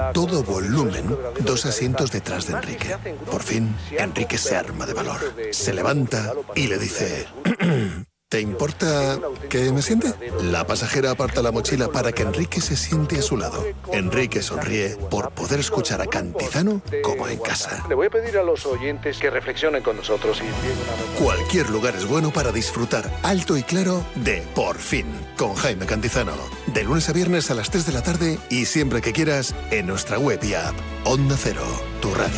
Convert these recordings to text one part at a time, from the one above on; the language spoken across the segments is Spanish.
a todo volumen, 2 asientos detrás de Enrique. Por fin, Enrique se arma de valor. Se levanta y le dice... ¿Te importa que me siente? La pasajera aparta la mochila para que Enrique se siente a su lado. Enrique sonríe por poder escuchar a Cantizano como en casa. Le voy a pedir a los oyentes que reflexionen con nosotros y... Cualquier lugar es bueno para disfrutar alto y claro de Por Fin, con Jaime Cantizano. De lunes a viernes a las 3 de la tarde y siempre que quieras en nuestra web y app. Onda Cero, tu radio.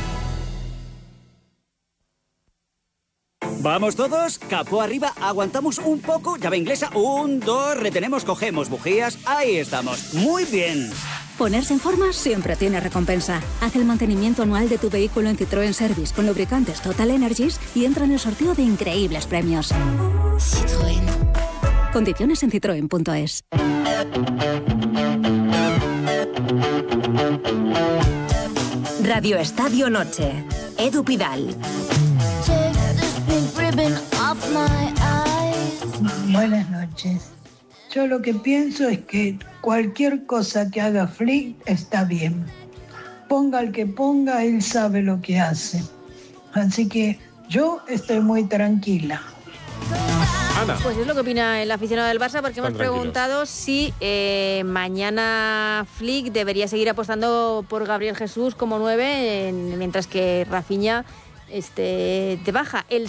¿Vamos todos? Capó arriba, aguantamos un poco, llave inglesa, 1, 2, retenemos, cogemos bujías, ahí estamos. Muy bien. Ponerse en forma siempre tiene recompensa. Haz el mantenimiento anual de tu vehículo en Citroën Service con lubricantes Total Energies y entra en el sorteo de increíbles premios. Citroën. Condiciones en citroen.es. Radio Estadio Noche. Edu Pidal. Buenas noches. Yo lo que pienso es que cualquier cosa que haga Flick está bien. Ponga el que ponga, él sabe lo que hace. Así que yo estoy muy tranquila. Ana. Pues es lo que opina el aficionado del Barça, porque hemos preguntado si mañana Flick debería seguir apostando por Gabriel Jesús como 9, mientras que Rafinha de baja. El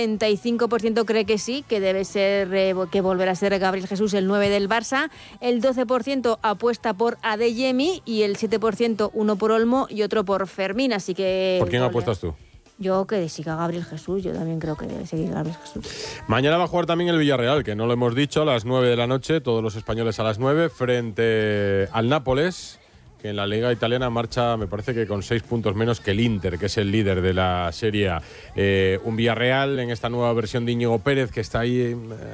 75% cree que sí, que debe ser, que volverá a ser Gabriel Jesús el 9 del Barça. El 12% apuesta por Adeyemi y el 7% uno por Olmo y otro por Fermín. Así que... ¿Por quién apuestas tú? Yo que siga Gabriel Jesús, yo también creo que debe seguir Gabriel Jesús. Mañana va a jugar también el Villarreal, que no lo hemos dicho, a las 9 de la noche, todos los españoles a las 9, frente al Nápoles, que en la Liga Italiana marcha, me parece que con 6 puntos menos que el Inter, que es el líder de la Serie A. Un Villarreal en esta nueva versión de Íñigo Pérez, que está ahí,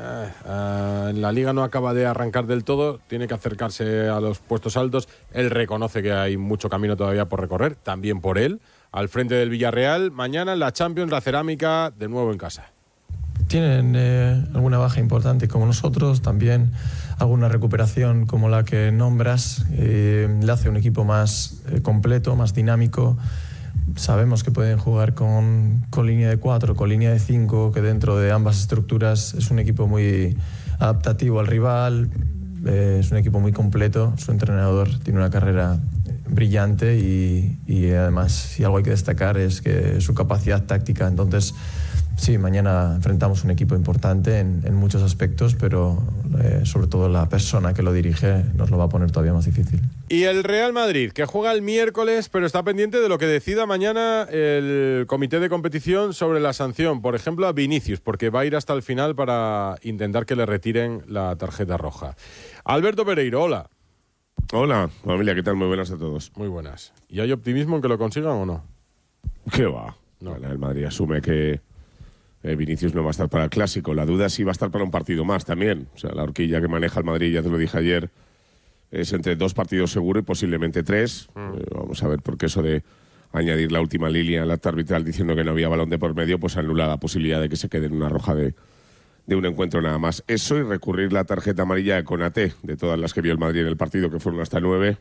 en la Liga no acaba de arrancar del todo, tiene que acercarse a los puestos altos. Él reconoce que hay mucho camino todavía por recorrer, también por él. Al frente del Villarreal, mañana en la Champions, la Cerámica, de nuevo en casa. Tienen alguna baja importante como nosotros, también alguna recuperación como la que nombras, le hace un equipo más completo, más dinámico. Sabemos que pueden jugar con línea de 4, con línea de 5, que dentro de ambas estructuras es un equipo muy adaptativo al rival, es un equipo muy completo. Su entrenador tiene una carrera brillante y además, si algo hay que destacar es que su capacidad táctica. Entonces, sí, mañana enfrentamos un equipo importante en muchos aspectos, pero sobre todo la persona que lo dirige nos lo va a poner todavía más difícil. Y el Real Madrid, que juega el miércoles, pero está pendiente de lo que decida mañana el comité de competición sobre la sanción, por ejemplo, a Vinicius, porque va a ir hasta el final para intentar que le retiren la tarjeta roja. Alberto Pereiro, hola. Hola, familia, ¿qué tal? Muy buenas a todos. Muy buenas. ¿Y hay optimismo en que lo consigan o no? ¿Qué va? No. El Madrid asume que Vinicius no va a estar para el Clásico. La duda es si va a estar para un partido más también. O sea, la horquilla que maneja el Madrid, ya te lo dije ayer, es entre 2 partidos seguro y posiblemente 3. Vamos a ver, porque eso de añadir la última línea al acta arbitral diciendo que no había balón de por medio, pues anula la posibilidad de que se quede en una roja de un encuentro nada más. Eso y recurrir la tarjeta amarilla de Konaté, de todas las que vio el Madrid en el partido, que fueron hasta 9,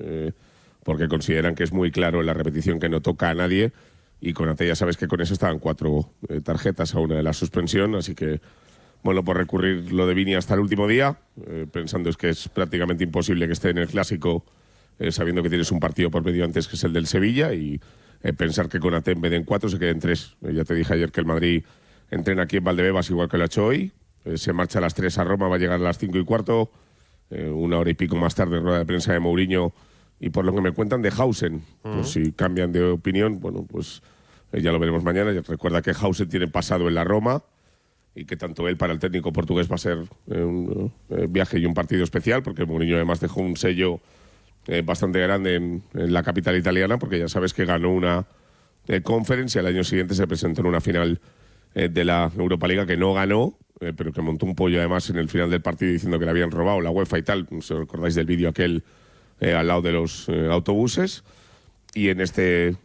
porque consideran que es muy claro en la repetición que no toca a nadie, y Konaté ya sabes que con eso estaban 4 tarjetas a una de la suspensión, así que, bueno, por recurrir lo de Vini hasta el último día, pensando es que es prácticamente imposible que esté en el Clásico, sabiendo que tienes un partido por medio antes que es el del Sevilla, y pensar que Konaté en vez de en 4 se quede en 3. Ya te dije ayer que el Madrid entrena aquí en Valdebebas igual que lo ha hecho hoy. Se marcha a las 3 a Roma, va a llegar a las 5:15. 1 hora y pico más tarde, rueda de prensa de Mourinho. Y por lo que me cuentan de Hausen, pues si cambian de opinión, bueno, pues ya lo veremos mañana. Recuerda que Hausen tiene pasado en la Roma y que tanto él para el técnico portugués va a ser un viaje y un partido especial, porque Mourinho además dejó un sello bastante grande en la capital italiana, porque ya sabes que ganó una conference y al año siguiente se presentó en una final de la Europa Liga que no ganó, pero que montó un pollo además en el final del partido diciendo que le habían robado la UEFA y tal. Si os acordáis del vídeo aquel al lado de los autobuses. Y en este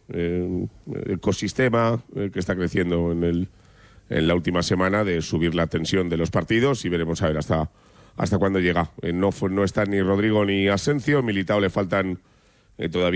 ecosistema que está creciendo en la última semana de subir la tensión de los partidos, y veremos a ver hasta cuándo llega. No está ni Rodrigo ni Asencio, Militao le faltan todavía